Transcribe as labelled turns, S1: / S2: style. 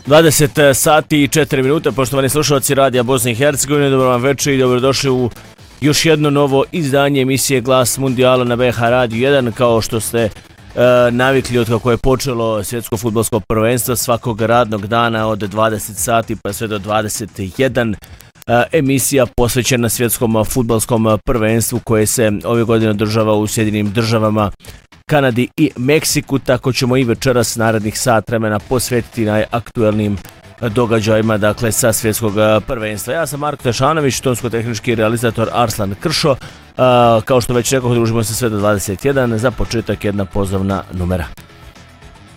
S1: 20 sati i 4 minute, poštovani slušalci Radija Bosne i Hercegovine, dobro vam večer i dobrodošli u još jedno novo izdanje emisije Glas Mundijala na BH Radio 1, kao što ste navikli od kako je počelo svjetsko fudbalsko prvenstvo svakog radnog dana od 20 sati pa sve do 21 emisija posvećena svjetskom fudbalskom prvenstvu koje se ove godine održava u Sjedinim Državama, Kanadi i Meksiku, tako ćemo i večeras narednih sat vremena posvetiti najaktuelnijim događajima, dakle, sa svjetskog prvenstva. Ja sam Marko Tešanović, tonsko-tehnički realizator Arslan Kršo. Kao što već rekao, družimo se sve do 21. Za početak jedna pozovna numera.